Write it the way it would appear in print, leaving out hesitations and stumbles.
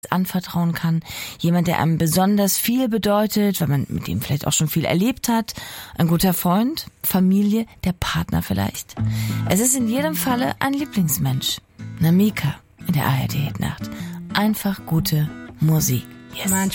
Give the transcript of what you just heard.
anvertrauen kann. Jemand, der einem besonders viel bedeutet, weil man mit ihm vielleicht auch schon viel erlebt hat. Ein guter Freund, Familie, der Partner vielleicht. Es ist in jedem Falle ein Lieblingsmensch. Namika in der ARD Hitnacht. Einfach gute Musik. Yes.